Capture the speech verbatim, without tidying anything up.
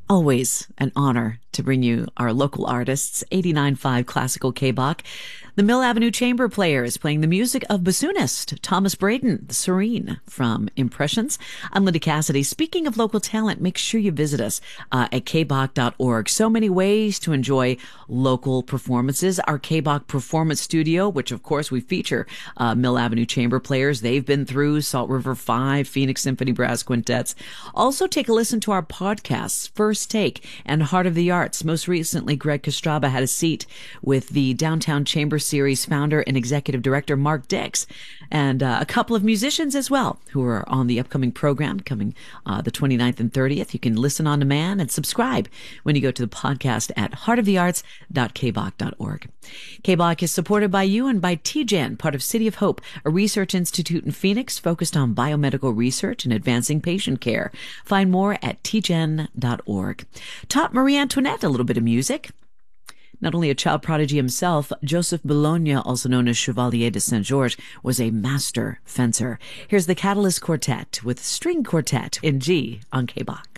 Always an honor to bring you our local artists, eighty-nine point five Classical K-Bach. The Mill Avenue Chamber Players playing the music of bassoonist Thomas Braden, the Serene from Impressions. I'm Linda Cassidy. Speaking of local talent, make sure you visit us uh, at k bach dot org. So many ways to enjoy local performances. Our K-Bach Performance Studio, which of course we feature uh, Mill Avenue Chamber Players. They've been through Salt River Five, Phoenix Symphony Brass Quintets. Also take a listen to our podcasts, First Take and Heart of the Arts. Most recently, Greg Kostraba had a seat with the Downtown Chamber Series founder and executive director Mark Dix, and uh, a couple of musicians as well who are on the upcoming program coming uh, the twenty-ninth and thirtieth. You can listen on demand and subscribe when you go to the podcast at heart of the arts dot k bach dot org. K-Bach is supported by you and by T G E N, part of City of Hope, a research institute in Phoenix focused on biomedical research and advancing patient care. Find more at t g e n dot org. Taught Marie Antoinette a little bit of music. Not only a child prodigy himself, Joseph Bologna, also known as Chevalier de Saint-Georges, was a master fencer. Here's the Catalyst Quartet with String Quartet in G on K-Bach.